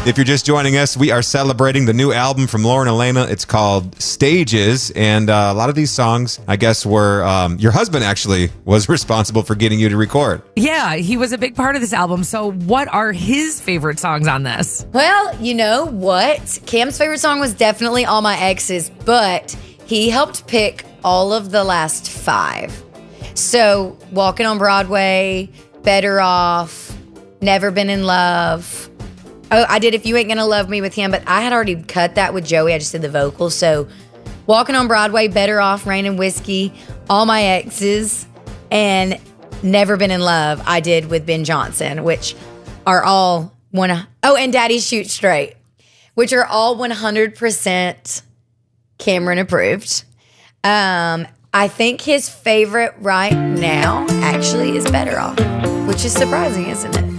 If you're just joining us, we are celebrating the new album from Lauren Elena. It's called Stages, and a lot of these songs, I guess, were your husband actually was responsible for getting you to record. Yeah, he was a big part of this album. So what are his favorite songs on this? Well, you know what? Cam's favorite song was definitely All My Exes, but he helped pick all of the last 5. So Walking on Broadway, Better Off, Never Been in Love. Oh, I did If You Ain't Gonna Love Me with him, but I had already cut that with Joey. I just did the vocals. So Walking on Broadway, Better Off, Rain and Whiskey, All My Exes, and Never Been in Love I did with Ben Johnson, which are all and Daddy Shoot Straight, which are all 100% Cameron approved. I think his favorite right now actually is Better Off, which is surprising, isn't it?